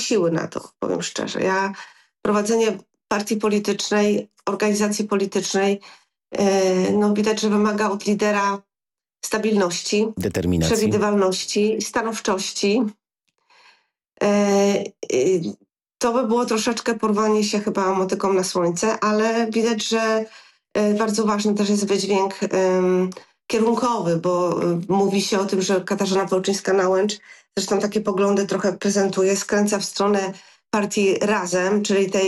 siły na to, powiem szczerze. Prowadzenie partii politycznej, organizacji politycznej, no widać, że wymaga od lidera stabilności, determinacji, przewidywalności, stanowczości. To by było troszeczkę porwanie się chyba motyką na słońce, ale widać, że bardzo ważny też jest wydźwięk kierunkowy, bo mówi się o tym, że Katarzyna Pełczyńska-Nałęcz, zresztą takie poglądy trochę prezentuje, skręca w stronę partii Razem, czyli tej